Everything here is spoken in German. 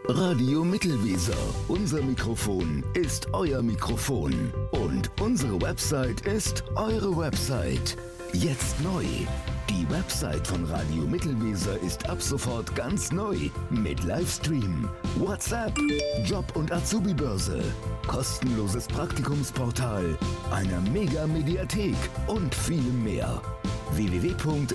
Radio Mittelweser. Unser Mikrofon ist euer Mikrofon. Und unsere Website ist eure Website. Jetzt neu. Die Website von Radio Mittelweser ist ab sofort ganz neu. Mit Livestream, WhatsApp, Job- und Azubi-Börse, kostenloses Praktikumsportal, einer Mega-Mediathek und vielem mehr. www